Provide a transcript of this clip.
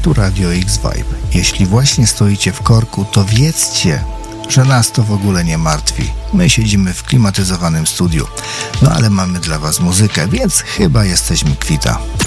Tu Radio X Vibe. Jeśli właśnie stoicie w korku, to wiedzcie, że nas to w ogóle nie martwi. My siedzimy w klimatyzowanym studiu. No ale mamy dla was muzykę, więc chyba jesteśmy kwita.